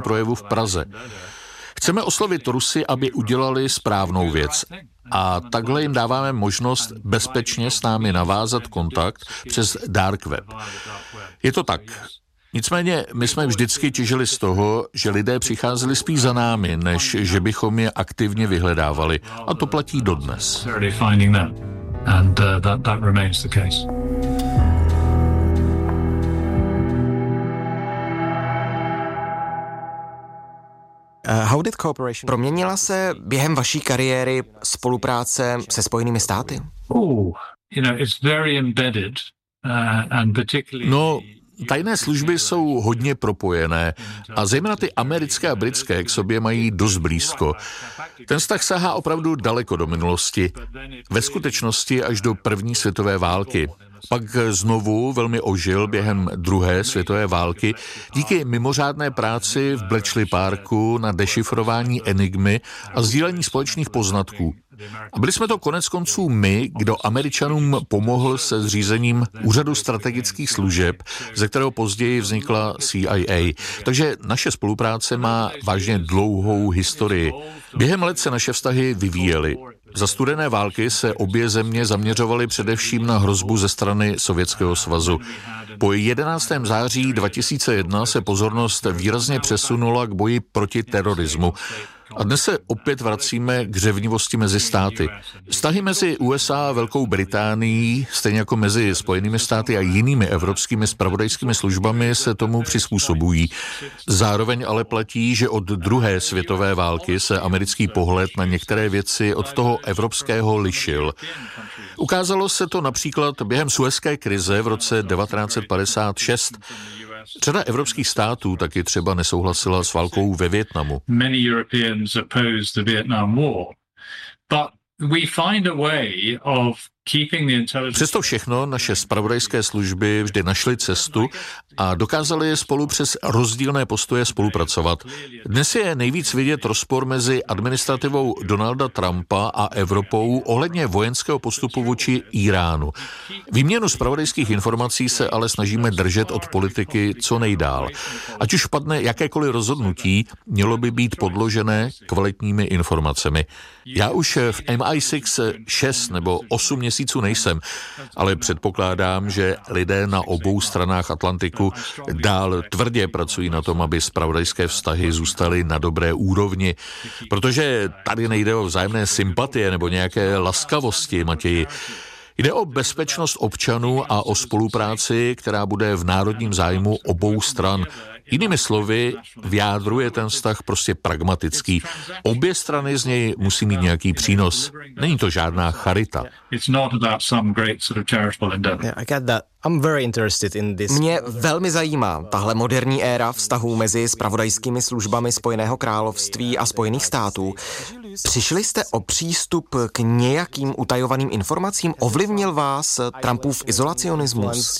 projevu v Praze. Chceme oslovit Rusy, aby udělali správnou věc. A takhle jim dáváme možnost bezpečně s námi navázat kontakt přes dark web. Je to tak. Nicméně my jsme vždycky těžili z toho, že lidé přicházeli spíš za námi, než že bychom je aktivně vyhledávali. A to platí dodnes. Proměnila se během vaší kariéry spolupráce se Spojenými státy? No, tajné služby jsou hodně propojené a zejména ty americké a britské k sobě mají dost blízko. Ten vztah sahá opravdu daleko do minulosti. Ve skutečnosti až do první světové války. Pak znovu velmi ožil během druhé světové války díky mimořádné práci v Bletchley Parku na dešifrování enigmy a sdílení společných poznatků. A byli jsme to konec konců my, kdo Američanům pomohl se zřízením Úřadu strategických služeb, ze kterého později vznikla CIA. Takže naše spolupráce má vážně dlouhou historii. Během let se naše vztahy vyvíjely. Za studené války se obě země zaměřovaly především na hrozbu ze strany Sovětského svazu. Po 11. září 2001 se pozornost výrazně přesunula k boji proti terorismu. A dnes se opět vracíme k řevnivosti mezi státy. Vztahy mezi USA a Velkou Británií, stejně jako mezi Spojenými státy a jinými evropskými zpravodajskými službami, se tomu přizpůsobují. Zároveň ale platí, že od druhé světové války se americký pohled na některé věci od toho evropského lišil. Ukázalo se to například během Suezské krize v roce 1956. Řada evropských států taky třeba nesouhlasila s válkou ve Vietnamu. Přesto všechno naše zpravodajské služby vždy našly cestu a dokázaly spolu přes rozdílné postoje spolupracovat. Dnes je nejvíc vidět rozpor mezi administrativou Donalda Trumpa a Evropou ohledně vojenského postupu vůči Íránu. Výměnu zpravodajských informací se ale snažíme držet od politiky co nejdál. Ať už padne jakékoliv rozhodnutí, mělo by být podložené kvalitními informacemi. Já už v MI6 6 nebo 8 měsíců nejsem, ale předpokládám, že lidé na obou stranách Atlantiku dál tvrdě pracují na tom, aby zpravodajské vztahy zůstaly na dobré úrovni, protože tady nejde o vzájemné sympatie nebo nějaké laskavosti, Matěji. Jde o bezpečnost občanů a o spolupráci, která bude v národním zájmu obou stran. Jinými slovy, v jádru je ten vztah prostě pragmatický. Obě strany z něj musí mít nějaký přínos. Není to žádná charita. Mě velmi zajímá tahle moderní éra vztahů mezi zpravodajskými službami Spojeného království a Spojených států. Přišli jste o přístup k nějakým utajovaným informacím? Ovlivnil vás Trumpův izolacionismus?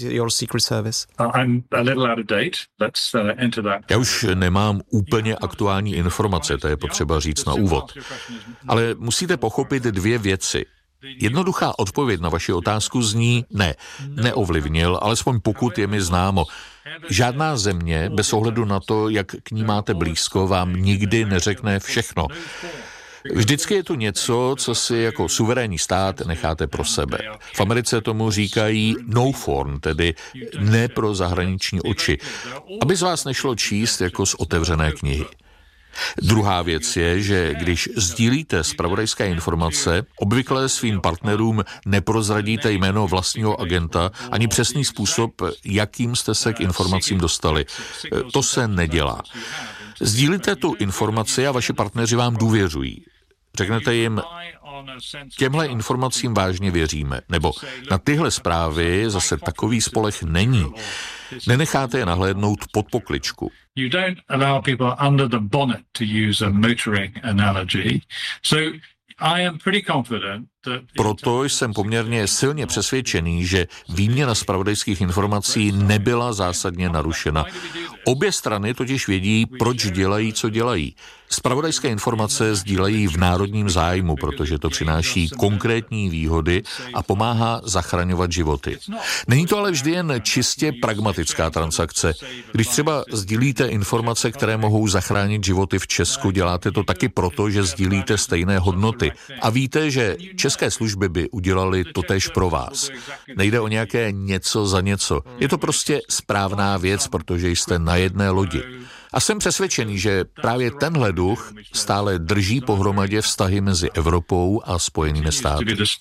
Já už nemám úplně aktuální informace, to je potřeba říct na úvod. Ale musíte pochopit dvě věci. Jednoduchá odpověď na vaši otázku zní ne, neovlivnil, alespoň pokud je mi známo. Žádná země, bez ohledu na to, jak k ní máte blízko, vám nikdy neřekne všechno. Vždycky je tu něco, co si jako suverénní stát necháte pro sebe. V Americe tomu říkají no form, tedy ne pro zahraniční oči, aby z vás nešlo číst jako z otevřené knihy. Druhá věc je, že když sdílíte zpravodajské informace, obvykle svým partnerům neprozradíte jméno vlastního agenta ani přesný způsob, jakým jste se k informacím dostali. To se nedělá. Sdílíte tu informaci a vaši partneři vám důvěřují. Řeknete jim, těmhle informacím vážně věříme, nebo na tyhle zprávy zase takový spoleh není. Nenecháte je nahlédnout pod pokličku. You don't allow people under the bonnet to use a motoring analogy. So I am pretty confident Proto jsem poměrně silně přesvědčený, že výměna zpravodajských informací nebyla zásadně narušena. Obě strany totiž vědí, proč dělají, co dělají. Zpravodajské informace sdílejí v národním zájmu, protože to přináší konkrétní výhody a pomáhá zachraňovat životy. Není to ale vždy jen čistě pragmatická transakce. Když třeba sdílíte informace, které mohou zachránit životy v Česku, děláte to taky proto, že sdílíte stejné hodnoty a víte, že české služby by udělaly totéž pro vás. Nejde o nějaké něco za něco. Je to prostě správná věc, protože jste na jedné lodi. A jsem přesvědčený, že právě tenhle duch stále drží pohromadě vztahy mezi Evropou a Spojenými státy.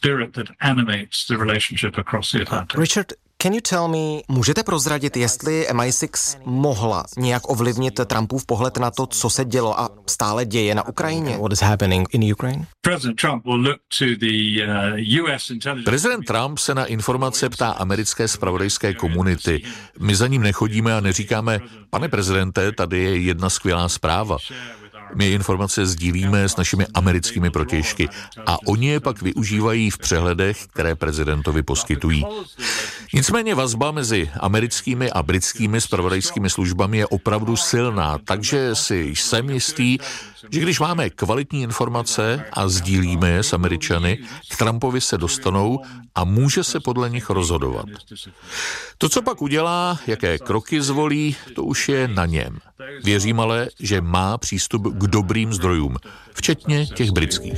Richard, can you tell me, můžete prozradit, jestli MI6 mohla nějak ovlivnit Trumpův pohled na to, co se dělo a stále děje na Ukrajině? What is happening in Ukraine? Prezident Trump se na informace ptá americké zpravodajské komunity. My za ním nechodíme a neříkáme, pane prezidente, tady je jedna skvělá zpráva. My informace sdílíme s našimi americkými protějšky a oni je pak využívají v přehledech, které prezidentovi poskytují. Nicméně vazba mezi americkými a britskými zpravodajskými službami je opravdu silná, takže si jsem jistý, že když máme kvalitní informace a sdílíme je s Američany, k Trumpovi se dostanou a může se podle nich rozhodovat. To, co pak udělá, jaké kroky zvolí, to už je na něm. Věřím ale, že má přístup k dobrým zdrojům, včetně těch britských.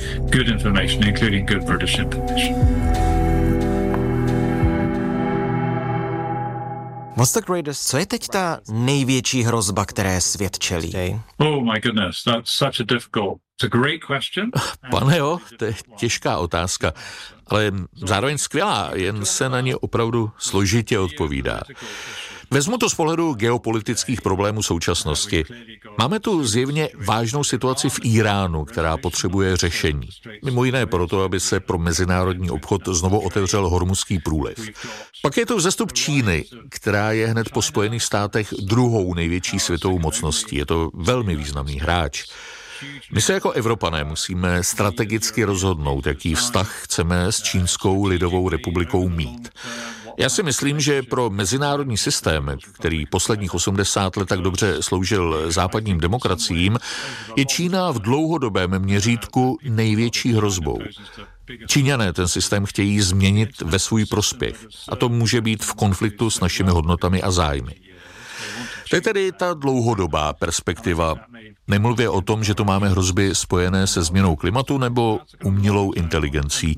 What's the greatest? Co je teď ta největší hrozba, které svět čelí? Oh my goodness, that's such a difficult. It's a great question. Pane jo, to je těžká otázka, ale zároveň skvělá, jen se na ně opravdu složitě odpovídá. Vezmu to z pohledu geopolitických problémů současnosti. Máme tu zjevně vážnou situaci v Íránu, která potřebuje řešení. Mimo jiné proto, aby se pro mezinárodní obchod znovu otevřel Hormuzský průliv. Pak je tu vzestup Číny, která je hned po Spojených státech druhou největší světovou mocností. Je to velmi významný hráč. My se jako Evropané musíme strategicky rozhodnout, jaký vztah chceme s Čínskou lidovou republikou mít. Já si myslím, že pro mezinárodní systém, který posledních 80 let tak dobře sloužil západním demokraciím, je Čína v dlouhodobém měřítku největší hrozbou. Číňané ten systém chtějí změnit ve svůj prospěch a to může být v konfliktu s našimi hodnotami a zájmy. To je tedy ta dlouhodobá perspektiva. Nemluvě o tom, že tu máme hrozby spojené se změnou klimatu nebo umělou inteligencí.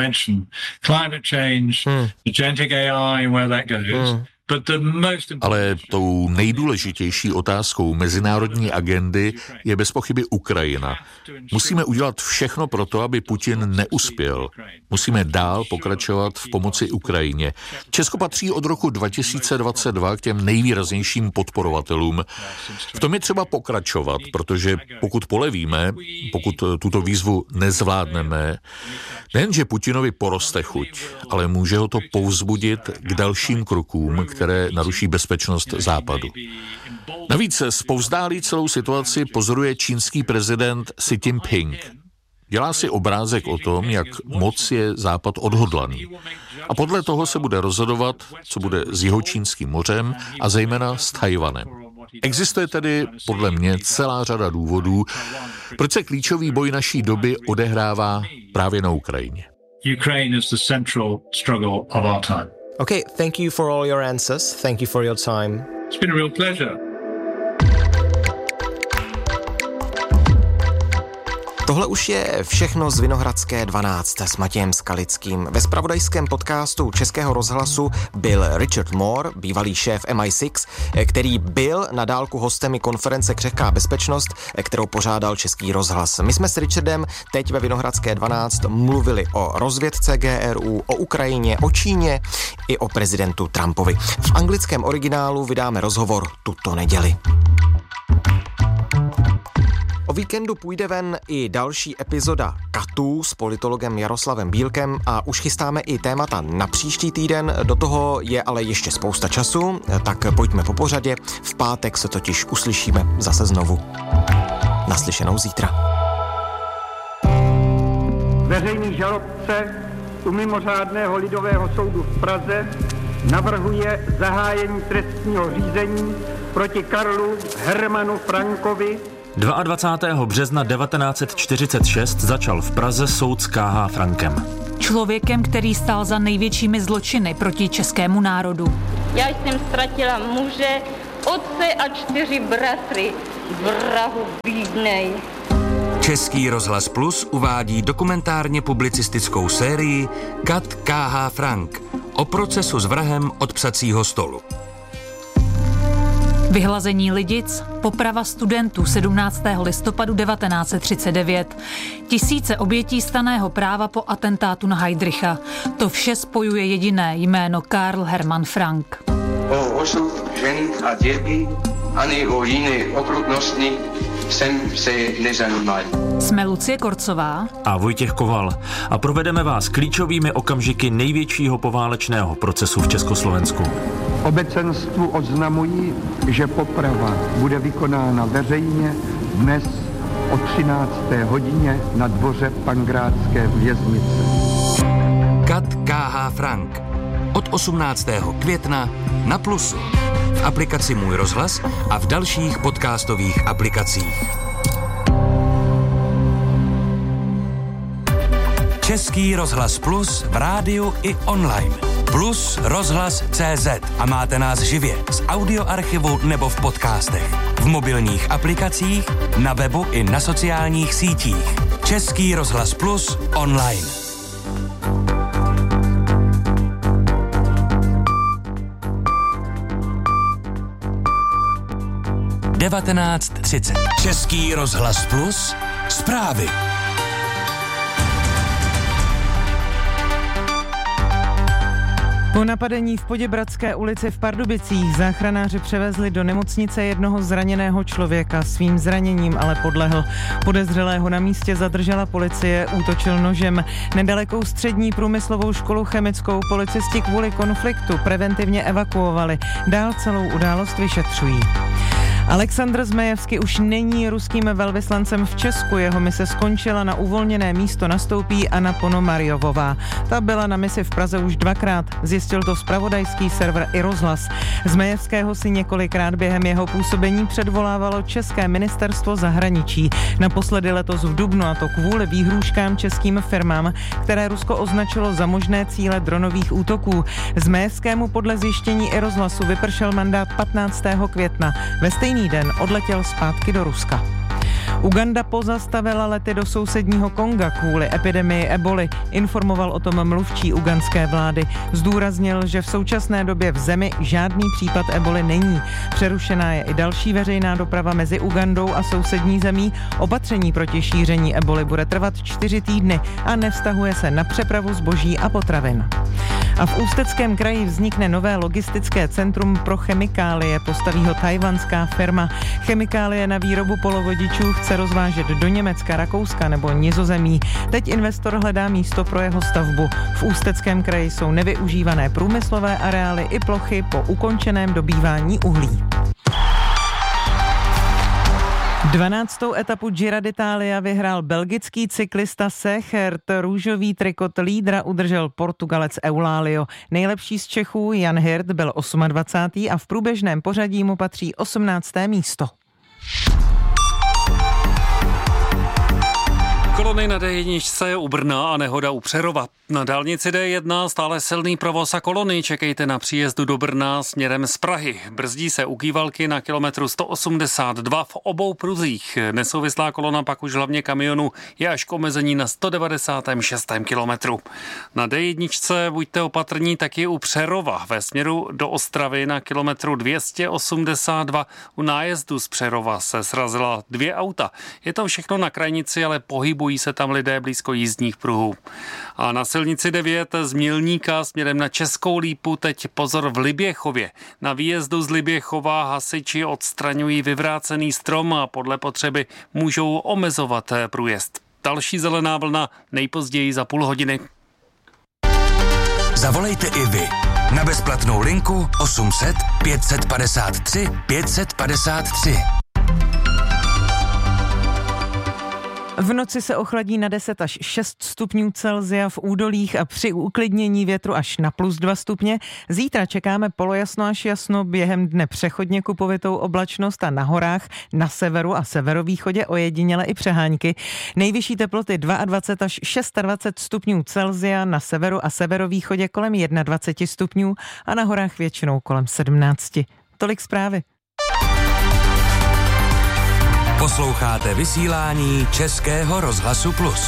Ale tou nejdůležitější otázkou mezinárodní agendy je bez pochyby Ukrajina. Musíme udělat všechno pro to, aby Putin neuspěl. Musíme dál pokračovat v pomoci Ukrajině. Česko patří od roku 2022 k těm nejvýraznějším podporovatelům. V tom je třeba pokračovat, protože pokud polevíme, pokud tuto výzvu nezvládneme, nejenže Putinovi poroste chuť, ale může ho to povzbudit k dalším krokům, které naruší bezpečnost Západu. Navíc zpovzdálí celou situaci pozoruje čínský prezident Xi Jinping. Dělá si obrázek o tom, jak moc je Západ odhodlaný. A podle toho se bude rozhodovat, co bude s Jihočínským mořem a zejména s Tchaj-wanem. Existuje tedy podle mě celá řada důvodů, proč se klíčový boj naší doby odehrává právě na Ukrajině. Ukraine is the central struggle of our time. Okay, thank you for all your answers. Thank you for your time. It's been a real pleasure. Tohle už je všechno z Vinohradské 12 s Matějem Skalickým. Ve zpravodajském podcastu Českého rozhlasu byl Richard Moore, bývalý šéf MI6, který byl na dálku hostem i konference Křehká bezpečnost, kterou pořádal Český rozhlas. My jsme s Richardem teď ve Vinohradské 12 mluvili o rozvědce GRU, o Ukrajině, o Číně i o prezidentu Trumpovi. V anglickém originálu vydáme rozhovor tuto neděli. O víkendu půjde ven i další epizoda Katů s politologem Jaroslavem Bílkem a už chystáme i témata na příští týden, do toho je ale ještě spousta času, tak pojďme po pořadě, v pátek se totiž uslyšíme zase znovu. Naslyšenou zítra. veřejný žalobce u mimořádného lidového soudu v Praze navrhuje zahájení trestního řízení proti Karlu Hermanu Frankovi. 22. března 1946 začal v Praze soud s K.H. Frankem. Člověkem, který stál za největšími zločiny proti českému národu. Já jsem ztratila muže, otce a 4 bratry. Vrahu bídnej. Český rozhlas Plus uvádí dokumentárně publicistickou sérii Kat K.H. Frank o procesu s vrahem od psacího stolu. Vyhlazení Lidic, poprava studentů 17. listopadu 1939, tisíce obětí stanného práva po atentátu na Heydricha. To vše spojuje jediné jméno Karl Hermann Frank. O osud žen a dětí ani o jiné okrutnosti jsem se nezajímal. Jsme Lucie Korcová a Vojtěch Koval a provedeme vás klíčovými okamžiky největšího poválečného procesu v Československu. Obecenstvu oznamují, že poprava bude vykonána veřejně dnes o 13. hodině na dvoře Pankrátské věznice. Kat K.H. Frank od 18. května na Plusu, v aplikaci Můj rozhlas a v dalších podcastových aplikacích. Český rozhlas Plus v rádiu i online. Plus rozhlas.cz a máte nás živě z audioarchivu nebo v podcastech. V mobilních aplikacích, na webu i na sociálních sítích. Český rozhlas Plus online. (19:30) Český rozhlas Plus zprávy. Po napadení v Poděbradské ulici v Pardubicích záchranáři převezli do nemocnice jednoho zraněného člověka. Svým zraněním ale podlehl. Podezřelého na místě zadržela policie, útočil nožem. Nedalekou střední průmyslovou školu chemickou policisti kvůli konfliktu preventivně evakuovali. Dál celou událost vyšetřují. Aleksandr Zmejevský už není ruským velvyslancem v Česku, jeho mise skončila, na uvolněné místo nastoupí Anna Ponomarjovová. Ta byla na misi v Praze už 2krát, zjistil to zpravodajský server iRozhlas. Zmejevského si několikrát během jeho působení předvolávalo České ministerstvo zahraničí. Naposledy letos v dubnu, a to kvůli výhrůžkám českým firmám, které Rusko označilo za možné cíle dronových útoků. Zmejevskému podle zjištění iRozhlasu vypršel mandát 15. května. Ve stejný den odletěl zpátky do Ruska. Uganda pozastavila lety do sousedního Konga kvůli epidemii eboli. Informoval o tom mluvčí ugandské vlády. Zdůraznil, že v současné době v zemi žádný případ eboli není. Přerušená je i další veřejná doprava mezi Ugandou a sousední zemí. Opatření proti šíření eboli bude trvat 4 týdny a nevztahuje se na přepravu zboží a potravin. A v Ústeckém kraji vznikne nové logistické centrum pro chemikálie, postaví ho tchajwanská firma. Chemikálie na výrobu polovodičů chce rozvážet do Německa, Rakouska nebo Nizozemí. Teď investor hledá místo pro jeho stavbu. V Ústeckém kraji jsou nevyužívané průmyslové areály i plochy po ukončeném dobývání uhlí. 12. etapu Giro d'Italia vyhrál belgický cyklista Sechert. Růžový trikot lídra udržel Portugalec Eulálio. Nejlepší z Čechů Jan Hirt byl 28. a v průběžném pořadí mu patří 18. místo. Kolony na D1 u Brna a nehoda u Přerova. Na dálnici D1 stále silný provoz a kolony. Čekejte na příjezdu do Brna směrem z Prahy. Brzdí se u Kývalky na kilometru 182 v obou pruzích. Nesouvislá kolona pak už hlavně kamionu je až k omezení na 196. kilometru. Na D1 buďte opatrní taky u Přerova. Ve směru do Ostravy na kilometru 282 u nájezdu z Přerova se srazila 2 auta. Je to všechno na krajnici, ale pohybují se tam lidé blízko jízdních pruhů. A na silnici 9 z Mělníka směrem na Českou Lípu teď pozor v Liběchově. Na výjezdu z Liběchova hasiči odstraňují vyvrácený strom a podle potřeby můžou omezovat průjezd. Další zelená vlna nejpozději za půl hodiny. Zavolejte i vy na bezplatnou linku 800 553 553. V noci se ochladí na 10 až 6 stupňů Celsia v údolích a při uklidnění větru až na +2 stupně. Zítra čekáme polojasno až jasno, během dne přechodně kupovitou oblačnost a na horách, na severu a severovýchodě ojediněle i přehánky. Nejvyšší teploty 22 až 26 stupňů Celsia, na severu a severovýchodě kolem 21 stupňů a na horách většinou kolem 17. Tolik zprávy. Posloucháte vysílání Českého rozhlasu Plus.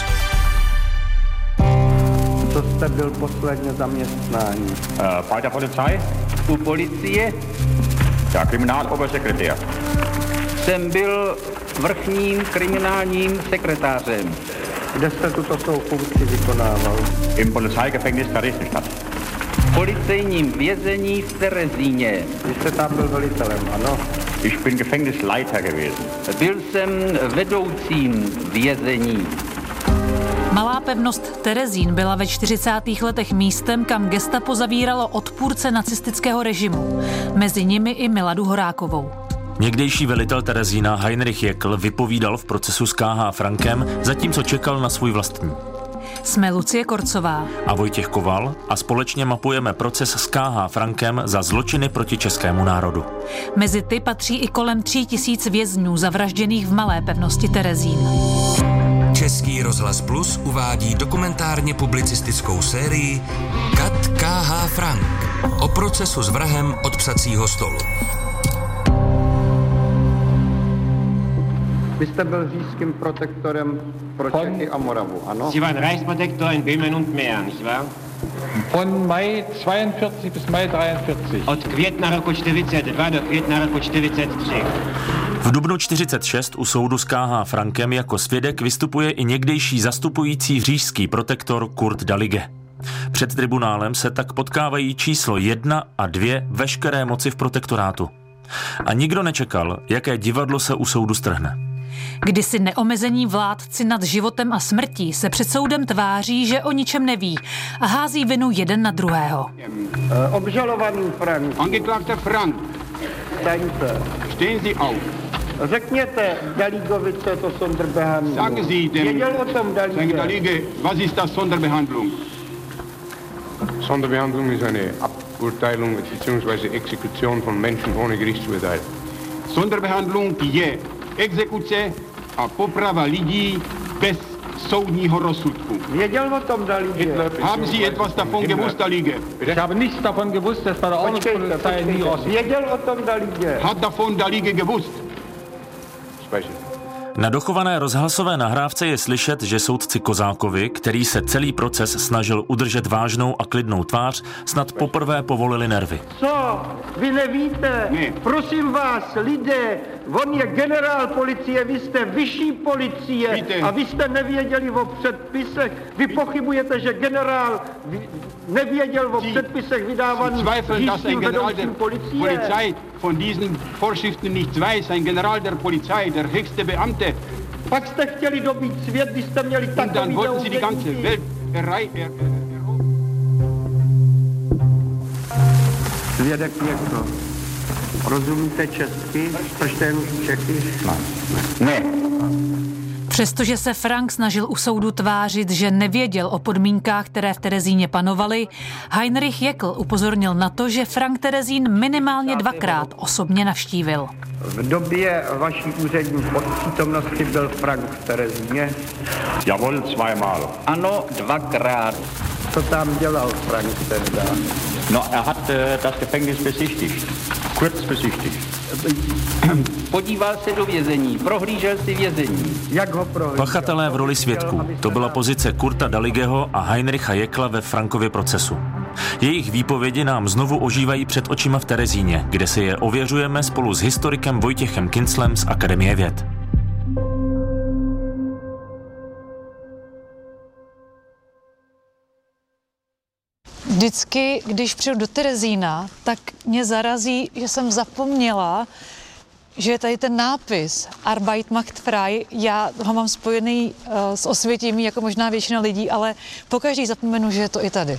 Co jste byl posledně zaměstnání? Bei der Polizei? U policie? Ja, Kriminalobersekretär. Jsem byl vrchním kriminálním sekretářem. Kde jste tuto svou funkci vykonával? Im Polizeigefängnis Theresienstadt. V policejním vězení v Terezíně. Vy jste tam byl velitelem, ano? Ich bin Gefängnisleiter gewesen. Byl jsem vedoucím vězení. Malá pevnost Terezín byla ve 40. letech místem, kam gestapo zavíralo odpůrce nacistického režimu. Mezi nimi i Miladu Horákovou. Někdejší velitel Terezína Heinrich Jäckl vypovídal v procesu s K.H. Frankem, zatímco čekal na svůj vlastní. Jsme Lucie Korcová A Vojtěch Koval a společně mapujeme proces s K.H. Frankem za zločiny proti českému národu. Mezi ty patří i kolem 3000 vězňů zavražděných v malé pevnosti Terezín. Český rozhlas Plus uvádí dokumentárně publicistickou sérii Kat K.H. Frank o procesu s vrahem od psacího stolu. Vy jste byl říšským protektorem pro Čechy a Moravu, ano? Sie waren Reichsprotektor in Böhmen und Mähren, nicht wahr? Von Mai 42 bis Mai 43. Od května roku 42 do května roku 43. V dubnu 46 u soudu s K.H. Frankem jako svědek vystupuje i někdejší zastupující říšský protektor Kurt Dalige. Před tribunálem se tak potkávají číslo 1 a 2 veškeré moci v protektorátu. A nikdo nečekal, jaké divadlo se u soudu strhne. Kdysi neomezení vládci nad životem a smrtí se před soudem tváří, že o ničem neví a hází vinu jeden na druhého. Obžalovaný Frank. Angeklagter Frank. Staňte. Stehen Sie auf. Řekněte Daligovi, co je to Sonderbehandlung. Sagen Sie dem... Věděl o tom Dalige. Dalige, was ist das Sonderbehandlung? Sonderbehandlung ist eine Aburteilung bzw. Exekution von Menschen ohne Gerichtsurteil. Sonderbehandlung je exekuce a poprava lidí bez soudního rozsudku. Věděl o tom Dalige. Haben Sie etwas davon gewusst, Dalige? Ich habe nichts davon gewusst, dass bei der Ordnungspolizei nie aus. Věděl o tom Dalige. Hat davon Dalige gewusst? Na dochované rozhlasové nahrávce je slyšet, že soudci Kozákovi, který se celý proces snažil udržet vážnou a klidnou tvář, snad poprvé povolili nervy. Co? Vy nevíte? Ne. Prosím vás, lidé, on je generál policie, vy jste vyšší policie. Víte. A vy jste nevěděli o předpisech. Vy pochybujete, že generál nevěděl o předpisech vydávaných říšským vedoucím policie. Polizei von diesen Vorschriften nichts weiß, ein General der Polizei, der höchste Beamte. Pak jste chtěli dobít svět, když jste měli Und dann takový wollten Sie die ganze Welt Svědek Jäckl. Rozumíte česky? Slyšte Čechy? Ne. Přestože se Frank snažil u soudu tvářit, že nevěděl o podmínkách, které v Terezíně panovaly, Heinrich Jäckl upozornil na to, že Frank Terezín minimálně 2krát osobně navštívil. V době vaší úřední přítomnosti byl Frank v Terezíně? Jawohl, zweimal. Ano, 2krát. Co tam dělal Frank tehdy? No, er hat das Gefängnis besichtigt. Kurz besichtigt. Podíval se do vězení, prohlížel si vězení. Jak ho prohlížel? Pachatelé v roli svědků. To byla pozice Kurta Daligeho a Heinricha Jäckla ve Frankově procesu. Jejich výpovědi nám znovu ožívají před očima v Terezíně, kde si je ověřujeme spolu s historikem Vojtěchem Kinclem z Akademie věd. Vždycky, když přijdu do Terezína, tak mě zarazí, že jsem zapomněla, že je tady ten nápis Arbeit macht frei. Já ho mám spojený s Osvětimí, jako možná většina lidí, ale pokaždý zapomenu, že je to i tady.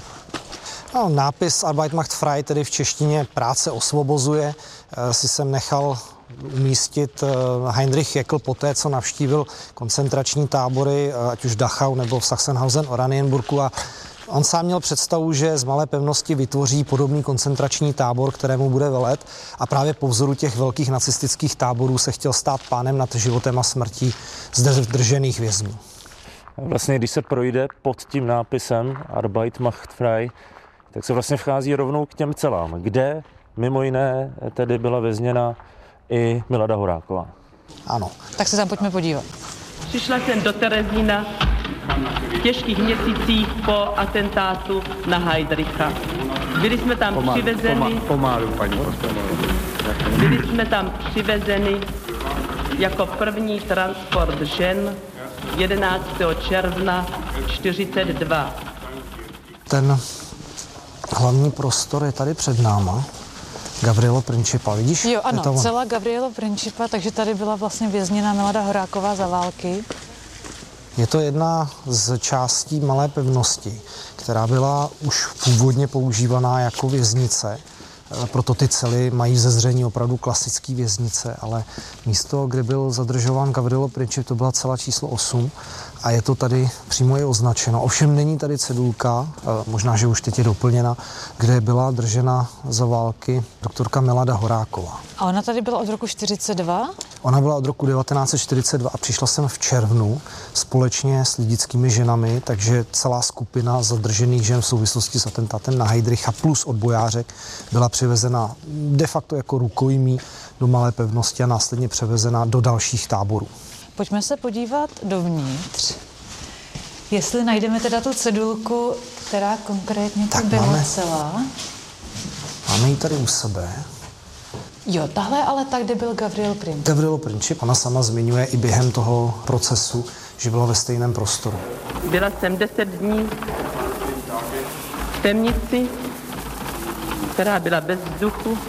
No, nápis Arbeit macht frei, tedy v češtině práce osvobozuje, si jsem nechal umístit Heinrich Jäckl poté, co navštívil koncentrační tábory, ať už Dachau nebo v Sachsenhausen-Oranienburgu, a on sám měl představu, že z malé pevnosti vytvoří podobný koncentrační tábor, kterému bude velet, a právě po vzoru těch velkých nacistických táborů se chtěl stát pánem nad životem a smrtí zde držených vězňů. Vlastně, když se projde pod tím nápisem Arbeit macht frei, tak se vlastně vchází rovnou k těm celám, kde mimo jiné tedy byla vězněna i Milada Horáková. Ano. Tak se tam pojďme podívat. Přišla jsem do Terezína v těžkých měsících po atentátu na Heydricha. Byli jsme tam přivezeni. Pomalu, paní. Byli jsme tam přivezeni jako první transport žen 11. června 1942. Ten hlavní prostor je tady před náma. Gavrilo Principa, vidíš? Jo, ano, celá Gavrilo Principa, takže tady byla vlastně vězněna Milada Horáková za války. Je to jedna z částí malé pevnosti, která byla už původně používaná jako věznice. Proto ty cely mají ze zření opravdu klasické věznice, ale místo, kde byl zadržován Gavrilo Princip, to byla cela číslo 8 a je to tady přímo je označeno. Ovšem není tady cedulka, možná, že už teď je doplněna, kde byla držena za války doktorka Milada Horáková. A ona tady byla od roku 1942? Ona byla od roku 1942 a přišla jsem v červnu společně s lidickými ženami, takže celá skupina zadržených žen v souvislosti s atentátem na Heydricha plus odbojářek byla přivezena de facto jako rukojmí do malé pevnosti a následně převezena do dalších táborů. Pojďme se podívat dovnitř. Jestli najdeme teda tu cedulku, která konkrétně tak byla celá. Máme ji tady u sebe. Jo, tahle ale tak, kde byl Gavrilo Princip. Gavrilo Princip, ona sama zmiňuje i během toho procesu, že byla ve stejném prostoru. Byla jsem 10 dní v temnici, která byla bez vzduchu.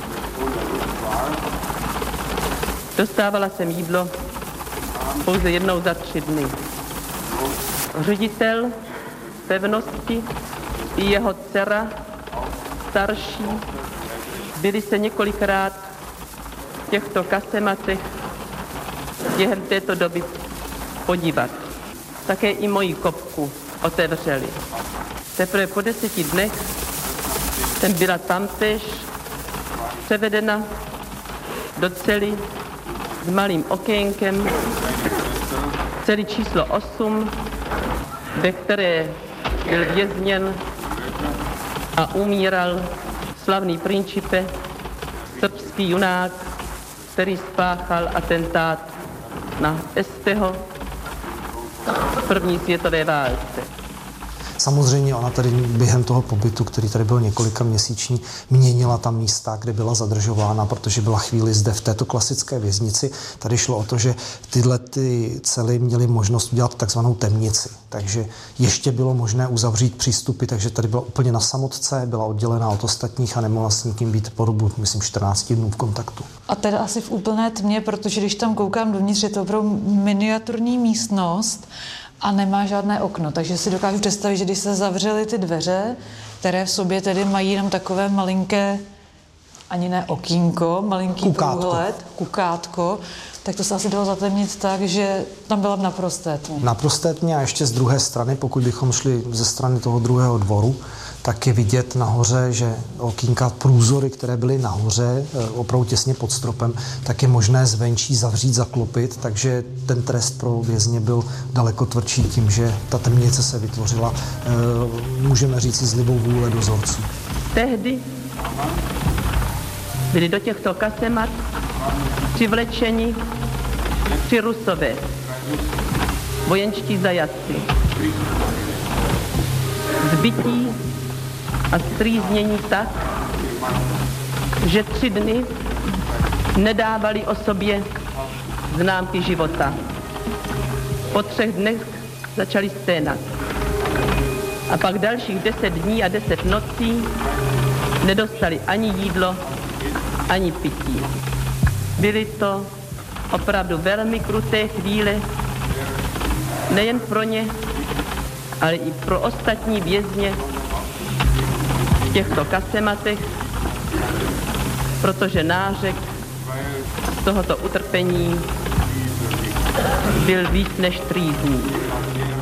Dostávala jsem jídlo pouze jednou za 3 dny. Ředitel pevnosti i jeho dcera, starší, byli se několikrát v těchto kasematech během této doby podívat. Také i moji kopku otevřeli. Teprve po 10 dnech jsem byla tamtéž převedena do cely s malým okénkem, cely číslo 8, ve které byl vězněn a umíral slavný Principe, srbský junák, který spáchal atentát na Esteho v první světové válce. Samozřejmě ona tady během toho pobytu, který tady byl několika měsíční, měnila ta místa, kde byla zadržována, protože byla chvíli zde v této klasické věznici. Tady šlo o to, že tyhle ty cely měly možnost udělat takzvanou temnici. Takže ještě bylo možné uzavřít přístupy, takže tady byla úplně na samotce, byla oddělená od ostatních a nemohla s nikým být po dobu, myslím, 14 dnů v kontaktu. A teda asi v úplné tmě, protože když tam koukám dovnitř, je to opravdu miniaturní místnost a nemá žádné okno, takže si dokážu představit, že když se zavřely ty dveře, které v sobě tedy mají jenom takové malinké, ani ne okýnko, malinký průhled, kukátko, tak to se asi dalo zatemnit tak, že tam byla v naprosté tmě. Naprosté tmě a ještě z druhé strany, pokud bychom šli ze strany toho druhého dvoru, tak je vidět nahoře, že okýnka, průzory, které byly nahoře, opravdu těsně pod stropem, tak je možné zvenčí zavřít, zaklopit, takže ten trest pro vězně byl daleko tvrdší tím, že ta temnice se vytvořila, můžeme říct, z libou vůle dozorců. Tehdy byli do těchto kasemat přivlečeni 3 Rusové, vojenští zajatci, zbytí a strýznění tak, že 3 dny nedávali o sobě známky života. Po 3 dnech začali sténat. A pak dalších 10 dní a 10 nocí nedostali ani jídlo, ani pití. Byly to opravdu velmi kruté chvíle, nejen pro ně, ale i pro ostatní vězně v těchto kasematech, protože nářek tohoto utrpení byl víc než trýzní.